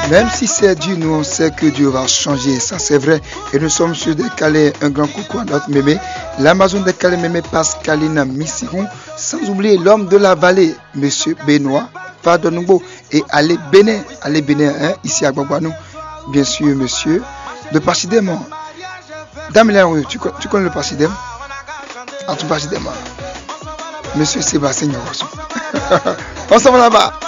Même si c'est Dieu, nous on sait que Dieu va changer, ça c'est vrai. Et nous sommes sur des Calais, un grand coucou à notre mémé, l'Amazon des Calais mémé Pascaline Missiron, sans oublier l'homme de la vallée, Monsieur Benoît, pardonne-nous, et allez Bénin, hein, ici à Gbagbanou, bien sûr, monsieur. Le Pasidem, Dame tu connais le Pasidem? Ah, tu Pasidem, monsieur Sébastien Nyoroso. On s'en va là-bas.